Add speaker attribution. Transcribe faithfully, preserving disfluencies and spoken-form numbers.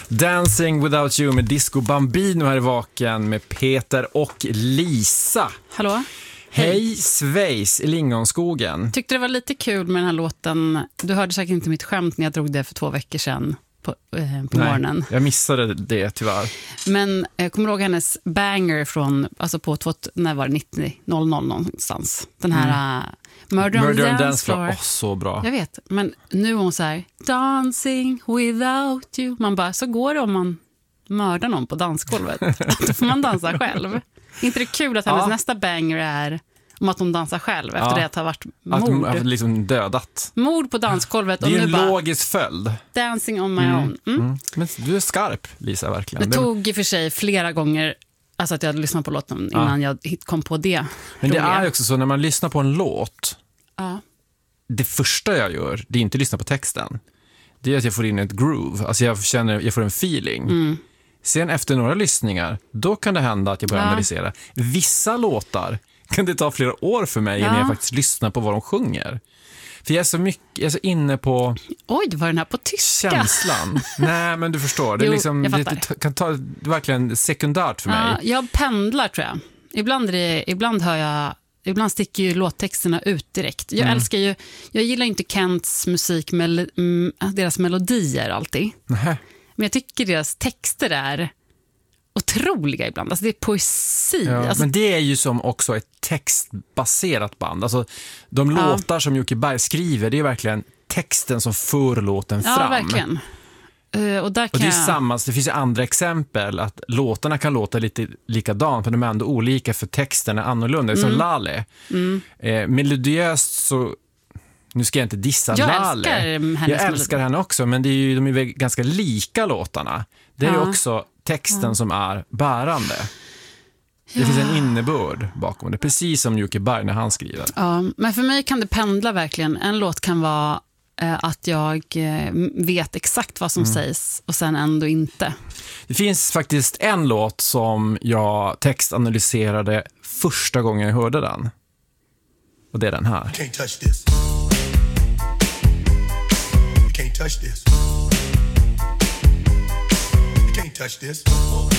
Speaker 1: Dancing Without You med Disco Bambino här i Vaken med Peter och Lisa.
Speaker 2: Hallå?
Speaker 1: Hej Svejs i Lingonskogen.
Speaker 2: Tyckte det var lite kul med den här låten. Du hörde säkert inte mitt skämt när jag drog det för två veckor sedan på, eh, på
Speaker 1: Nej,
Speaker 2: morgonen.
Speaker 1: Jag missade det tyvärr.
Speaker 2: Men jag kommer ihåg hennes banger från, alltså på två, när var det nittio noll noll någonstans. Den här mm. uh, Murder, Murder on the Dance Floor.
Speaker 1: Oh, så bra.
Speaker 2: Jag vet, men nu är hon så här Dancing without you. Man bara, så går det om man mördar någon på dansgolvet. Då får man dansa själv. Inte det kul att hennes ja. nästa banger är om att hon dansar själv efter ja. det att ha varit mord.
Speaker 1: Att hon har liksom dödat.
Speaker 2: Mord på dansgolvet.
Speaker 1: Det är
Speaker 2: och
Speaker 1: en
Speaker 2: nu bara,
Speaker 1: logisk följd.
Speaker 2: Dancing on my
Speaker 1: mm.
Speaker 2: own. Mm.
Speaker 1: Mm. Men du är skarp, Lisa, verkligen.
Speaker 2: Det tog i och för sig flera gånger alltså att jag hade lyssnat på låten innan ja. jag kom på det.
Speaker 1: Men det
Speaker 2: roliga.
Speaker 1: är också så när man lyssnar på en låt.
Speaker 2: Ja.
Speaker 1: Det första jag gör, det är inte att lyssna på texten. Det är att jag får in ett groove. Alltså jag känner, jag får en feeling. Mm. Sen efter några lyssningar, då kan det hända att jag börjar ja. analysera. Vissa låtar kan det ta flera år för mig ja. innan jag faktiskt lyssnar på vad de sjunger. För jag är så mycket, jag är så inne på...
Speaker 2: Oj, var den här på tyska?
Speaker 1: Känslan. Nej, men du förstår. Det, är
Speaker 2: jo,
Speaker 1: liksom, det kan ta verkligen sekundärt för mig.
Speaker 2: Ja, jag pendlar, tror jag. Ibland, är det, ibland hör jag... Ibland sticker ju låttexterna ut direkt. Jag mm. älskar ju... Jag gillar inte Kents musik, mel, mm, deras melodier alltid.
Speaker 1: Nähä.
Speaker 2: Men jag tycker deras texter är otroliga ibland. Alltså det är poesi.
Speaker 1: Ja,
Speaker 2: alltså...
Speaker 1: Men det är ju som också ett textbaserat band. Alltså de ja. låtar som Jocke Berg skriver, det är verkligen texten som för låten
Speaker 2: ja,
Speaker 1: fram.
Speaker 2: Ja, verkligen. Uh, och, där kan
Speaker 1: och det är
Speaker 2: jag...
Speaker 1: samma, det finns ju andra exempel att låtarna kan låta lite likadant, men de är ändå olika för texten är annorlunda. Mm. Som Lale. Mm. Eh, melodiöst så... Nu ska jag inte dissa
Speaker 2: jag
Speaker 1: Lale.
Speaker 2: Älskar
Speaker 1: jag älskar henne också, men det är ju, de är väl ganska lika låtarna. Det är
Speaker 2: ja.
Speaker 1: ju också texten ja. som är bärande. Det
Speaker 2: ja.
Speaker 1: finns en innebörd bakom det, precis som Jocke Berg när han skriver.
Speaker 2: Ja, men för mig kan det pendla verkligen. En låt kan vara eh, att jag eh, vet exakt vad som mm. sägs och sen ändå inte.
Speaker 1: Det finns faktiskt en låt som jag textanalyserade första gången jag hörde den. Och det är den här.
Speaker 3: Can't touch this. Can't touch this. You can't touch this.